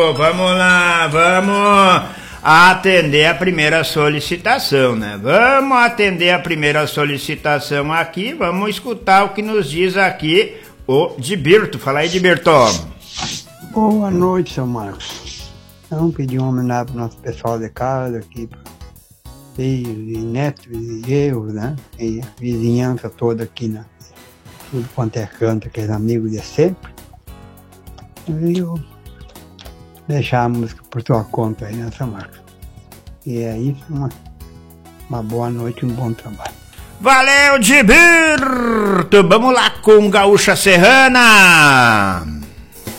Vamos lá, vamos atender a primeira solicitação, né? Vamos atender a primeira solicitação aqui, vamos escutar o que nos diz aqui o Dibirto. Fala aí, Dibirto. Boa noite, seu Marcos. Vamos pedir uma homenagem para o nosso pessoal de casa aqui, filhos e netos e eu, né? E a vizinhança toda aqui, né? Tudo quanto é canto, aqueles amigos de sempre. E eu deixar a música por tua conta aí, né, seu Marcos? E é isso, uma boa noite e um bom trabalho. Valeu, Dibirto! Vamos lá com Gaúcha Serrana!